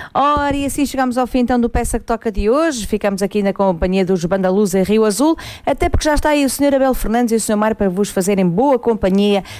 Ora, e assim chegamos ao fim então do Peça que Toca de hoje. Ficamos aqui na companhia dos Bandaluz em Rio Azul, até porque já está aí o Sr. Abel Fernandes e o Sr. Mário para vos fazerem boa companhia